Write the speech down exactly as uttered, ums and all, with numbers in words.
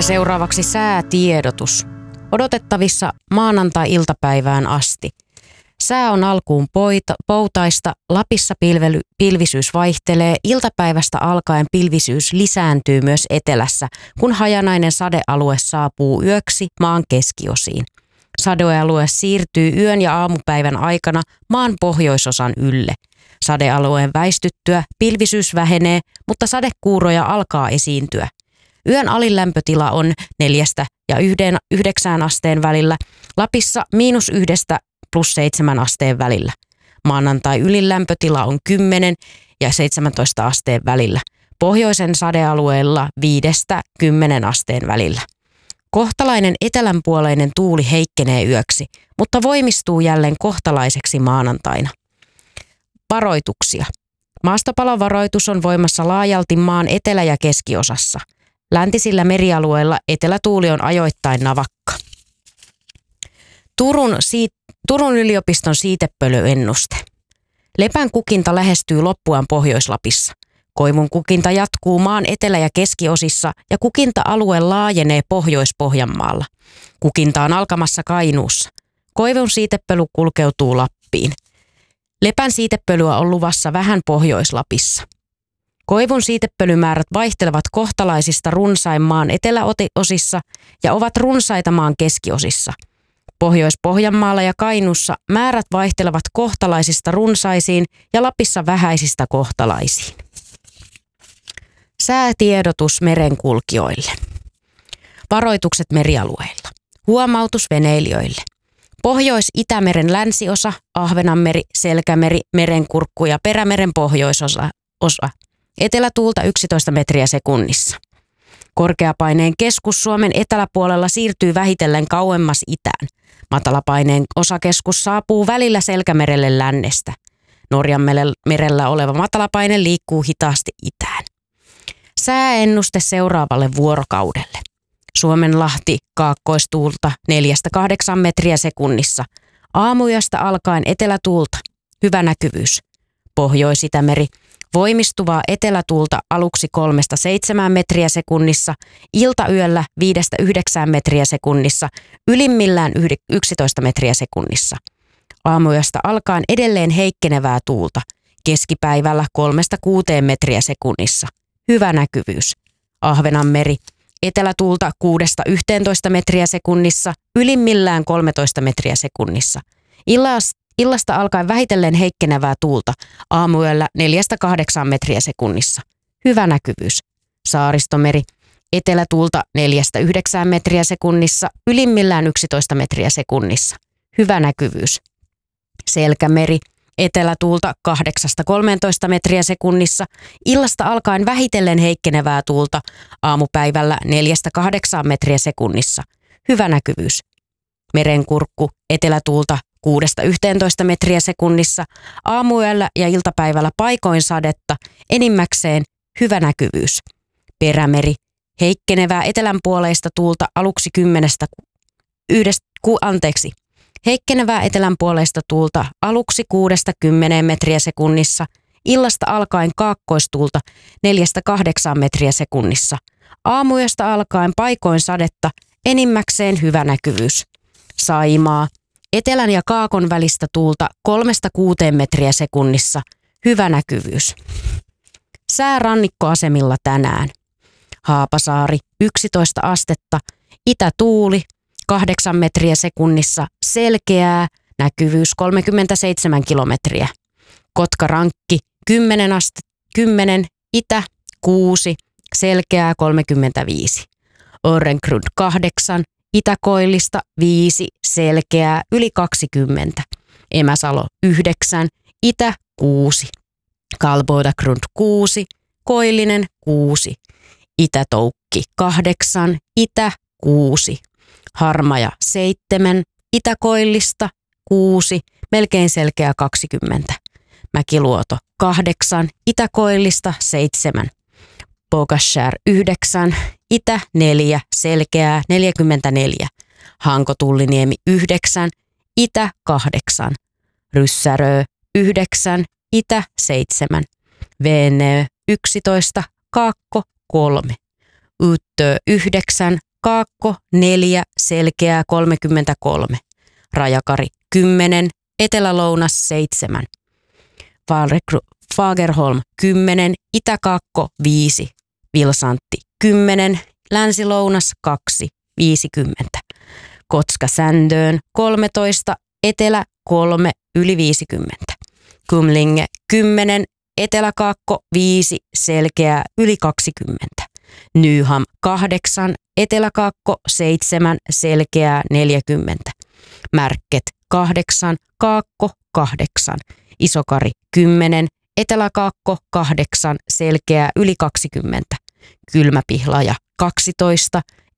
Ja seuraavaksi säätiedotus. Odotettavissa maanantai-iltapäivään asti. Sää on alkuun poita, poutaista, Lapissa pilvely, pilvisyys vaihtelee, iltapäivästä alkaen pilvisyys lisääntyy myös etelässä, kun hajanainen sadealue saapuu yöksi maan keskiosiin. Sadealue siirtyy yön ja aamupäivän aikana maan pohjoisosan ylle. Sadealueen väistyttyä pilvisyys vähenee, mutta sadekuuroja alkaa esiintyä. Yön alilämpötila on neljästä ja yhden, yhdeksään asteen välillä, Lapissa miinus yhdestä plus seitsemän asteen välillä. Maanantai ylilämpötila on kymmenen ja seitsemäntoista asteen välillä. Pohjoisen sadealueella viidestä kymmenen asteen välillä. Kohtalainen etelänpuoleinen tuuli heikkenee yöksi, mutta voimistuu jälleen kohtalaiseksi maanantaina. Varoituksia. Maastopalovaroitus on voimassa laajalti maan etelä- ja keskiosassa. Läntisillä merialueilla etelätuuli on ajoittain navakka. Turun, siit, Turun yliopiston siitepölyennuste. Lepän kukinta lähestyy loppuaan Pohjois-Lapissa. Koivun kukinta jatkuu maan etelä- ja keskiosissa ja kukinta-alue laajenee Pohjois-Pohjanmaalla. Kukinta on alkamassa Kainuussa. Koivun siitepöly kulkeutuu Lappiin. Lepän siitepölyä on luvassa vähän Pohjois-Lapissa. Koivun siitepölymäärät vaihtelevat kohtalaisista runsain maan eteläosissa ja ovat runsaita maan keskiosissa. Pohjois-Pohjanmaalla ja Kainuussa määrät vaihtelevat kohtalaisista runsaisiin ja Lapissa vähäisistä kohtalaisiin. Säätiedotus merenkulkijoille. Varoitukset merialueilla. Huomautus veneilijöille. Pohjois-Itämeren länsiosa, Ahvenanmeri, Selkämeri, Merenkurkku ja Perämeren pohjoisosa. Osa. Etelätuulta yksitoista metriä sekunnissa. Korkeapaineen keskus Suomen eteläpuolella siirtyy vähitellen kauemmas itään. Matalapaineen osakeskus saapuu välillä Selkämerelle lännestä. Norjan merellä oleva matalapaine liikkuu hitaasti itään. Sääennuste seuraavalle vuorokaudelle. Suomenlahti kaakkoistuulta neljästä kahdeksaan metriä sekunnissa. Aamuyöstä alkaen etelätuulta. Hyvä näkyvyys. Pohjois-Itämeri. Voimistuvaa etelätuulta aluksi kolmesta seitsemään metriä sekunnissa, iltayöllä viidestä yhdeksään metriä sekunnissa, ylimmillään yksitoista metriä sekunnissa. Aamuyöstä alkaen edelleen heikkenevää tuulta, keskipäivällä kolmesta kuuteen metriä sekunnissa. Hyvä näkyvyys. Ahvenanmeri, etelätuulta kuudesta yhteentoista metriä sekunnissa, ylimmillään kolmetoista metriä sekunnissa. Illasta Illasta alkaen vähitellen heikkenevää tuulta, aamuyöllä neljästä kahdeksaan metriä sekunnissa. Hyvä näkyvyys. Saaristomeri, etelätuulta neljästä yhdeksään metriä sekunnissa, ylimmillään yksitoista metriä sekunnissa. Hyvä näkyvyys. Selkämeri, etelätuulta kahdeksasta kolmeentoista metriä sekunnissa, illasta alkaen vähitellen heikkenevää tuulta, aamupäivällä neljästä kahdeksaan metriä sekunnissa. Hyvä näkyvyys. Merenkurkku, etelätuulta kuudesta yhteentoista metriä sekunnissa, aamuyöllä ja iltapäivällä paikoin sadetta, enimmäkseen hyvä näkyvyys. Perämeri, heikkenevää etelänpuoleista tuulta aluksi kymmenestä, yhdestä, ku, anteeksi, heikkenevää etelänpuoleista tuulta aluksi kuudesta kymmeneen metriä sekunnissa, illasta alkaen kaakkoistuulta neljästä kahdeksaan metriä sekunnissa, aamuyöstä alkaen paikoin sadetta, enimmäkseen hyvä näkyvyys. Saimaa, etelän ja kaakon välistä tuulta kolmesta kuuteen metriä sekunnissa. Hyvä näkyvyys. Sää rannikkoasemilla tänään. Haapasaari yksitoista astetta. Itätuuli kahdeksan metriä sekunnissa. Selkeää. Näkyvyys kolmekymmentäseitsemän kilometriä. Kotkarankki kymmenen astetta. kymmenen. Itä kuusi. Selkeää kolmekymmentäviisi. Öregrund kahdeksan. Itäkoillista viisi, selkeää yli kaksikymmentä. Emäsalo yhdeksän, Itä kuusi. Kalboidagrund kuusi, Koillinen kuusi. Itätoukki kahdeksan, Itä kuusi. Harmaja seitsemän, Itäkoillista kuusi, melkein selkeää kaksikymmentä. Mäkiluoto kahdeksan, Itäkoillista seitsemän. Pogashär yhdeksän, Itä neljä, selkeää neljäkymmentäneljä. Hanko-Tulliniemi yhdeksän, Itä kahdeksan. Ryssärö yhdeksän, Itä seitsemän. Venö yksitoista, Kaakko kolme. Yttö yhdeksän, Kaakko neljä, selkeää kolmekymmentäkolme. Rajakari kymmenen, Etelä-Lounas seitsemän. Fagerholm kymmenen, Itä-Kaakko viisi. Vilsantti kymmenen, Länsi-Lounas kaksi, viisikymmentä. Kotska-Sändöön kolmetoista, Etelä kolme, yli viisikymmentä. Kumlinge kymmenen, Etelä-Kaakko viisi, selkeää yli kaksikymmentä. Nyham kahdeksan, Etelä-Kaakko seitsemän, selkeää neljäkymmentä. Märket kahdeksan, Kaakko kahdeksan. Isokari kymmenen, Etelä-Kaakko kahdeksan, selkeää yli kaksikymmentä. Kylmäpihlaja kaksitoista,